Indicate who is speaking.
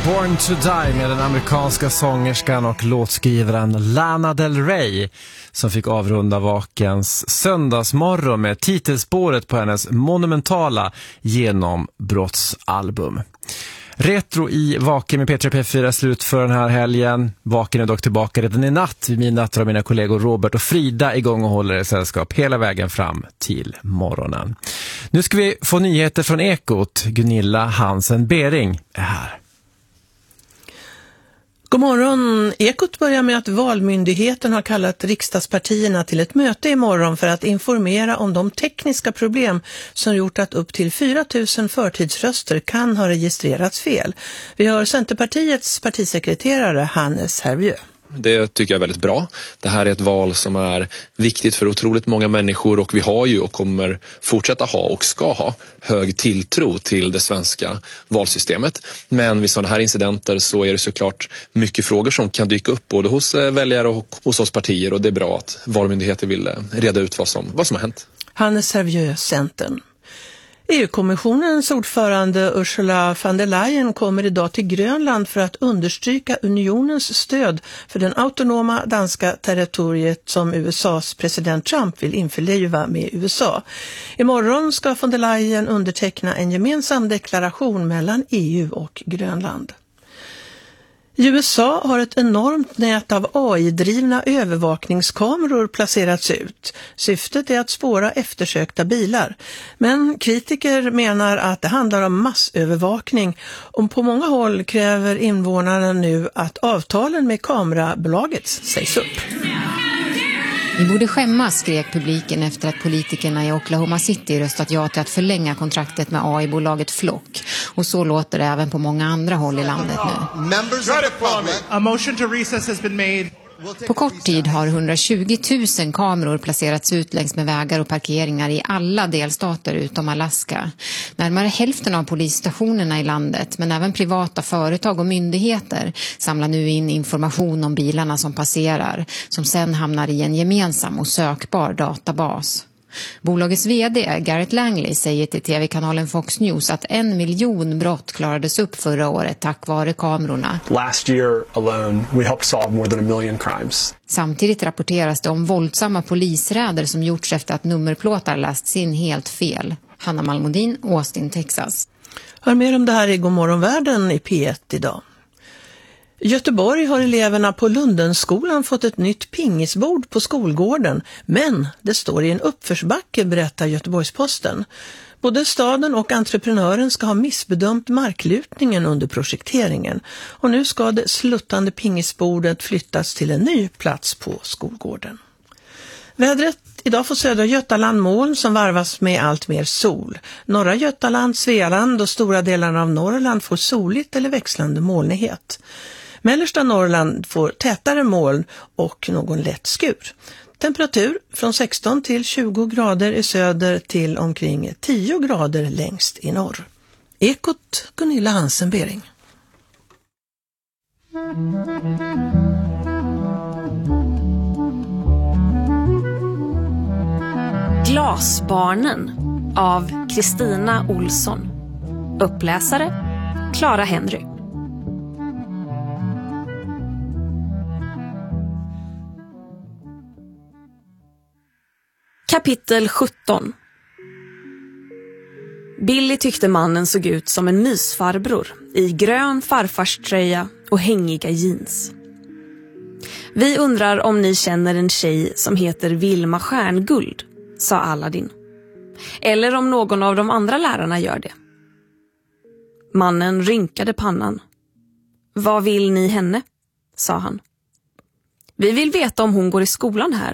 Speaker 1: Born to Die med den amerikanska sångerskan och låtskrivaren Lana Del Rey som fick avrunda Vakens söndagsmorgon med titelspåret på hennes monumentala genombrottsalbum. Retro i Vaken med Petra P4 slut för den här helgen. Vaken är dock tillbaka redan i natt. Vid midnatt har mina kollegor Robert och Frida igång och håller er sällskap hela vägen fram till morgonen. Nu ska vi få nyheter från Ekot. Gunilla Hansen Bering är här.
Speaker 2: God morgon. Ekot börjar med att Valmyndigheten har kallat riksdagspartierna till ett möte imorgon för att informera om de tekniska problem som gjort att upp till 4 000 förtidsröster kan ha registrerats fel. Vi hör Centerpartiets partisekreterare Hannes Hervieu.
Speaker 3: Det tycker jag är väldigt bra. Det här är ett val som är viktigt för otroligt många människor och vi har ju och kommer fortsätta ha och ska ha hög tilltro till det svenska valsystemet. Men vid sådana här incidenter så är det såklart mycket frågor som kan dyka upp både hos väljare och hos oss partier och det är bra att Valmyndigheten vill reda ut vad som har hänt.
Speaker 2: Hannes Hervieu, Centern. EU-kommissionens ordförande Ursula von der Leyen kommer idag till Grönland för att understryka unionens stöd för den autonoma danska territoriet som USAs president Trump vill införliva med USA. Imorgon ska von der Leyen underteckna en gemensam deklaration mellan EU och Grönland. I USA har ett enormt nät av AI-drivna övervakningskameror placerats ut. Syftet är att spåra eftersökta bilar. Men kritiker menar att det handlar om massövervakning och på många håll kräver invånarna nu att avtalen med kamerabolaget sägs upp.
Speaker 4: Vi borde skämmas, skrek publiken efter att politikerna i Oklahoma City röstat ja till att förlänga kontraktet med AI-bolaget Flock. Och så låter det även på många andra håll i landet nu. På kort tid har 120 000 kameror placerats ut längs med vägar och parkeringar i alla delstater utom Alaska. Närmare hälften av polisstationerna i landet, men även privata företag och myndigheter samlar nu in information om bilarna som passerar, som sen hamnar i en gemensam och sökbar databas. Bolagets vd Garrett Langley säger till tv-kanalen Fox News att 1 miljon brott klarades upp förra året tack vare kamerorna.
Speaker 5: Last year alone we helped solve more than 1 million crimes.
Speaker 4: Samtidigt rapporteras det om våldsamma polisräder som gjorts efter att nummerplåtar lästs in helt fel. Hanna Malmodin, Austin, Texas.
Speaker 2: Hör mer om det här i Godmorgonvärlden i P1 idag. I Göteborg har eleverna på Lundenskolan fått ett nytt pingisbord på skolgården, men det står i en uppförsbacke, berättar Göteborgs-Posten. Både staden och entreprenören ska ha missbedömt marklutningen under projekteringen och nu ska det sluttande pingisbordet flyttas till en ny plats på skolgården. Vädret. Idag får södra Götaland moln som varvas med allt mer sol. Norra Götaland, Svealand och stora delar av Norrland får soligt eller växlande molnighet. Mellersta Norrland får tätare moln och någon lätt skur. Temperatur från 16 till 20 grader i söder till omkring 10 grader längst i norr. Ekot, Gunilla Hansen Bering.
Speaker 6: Glasbarnen av Kristina Olsson. Uppläsare Clara Henry. Kapitel 17. Billy tyckte mannen såg ut som en mysfarbror i grön farfarströja och hängiga jeans. Vi undrar om ni känner en tjej som heter Vilma Stjärnguld, sa Aladdin. Eller om någon av de andra lärarna gör det. Mannen rynkade pannan. Vad vill ni henne? Sa han. Vi vill veta om hon går i skolan här,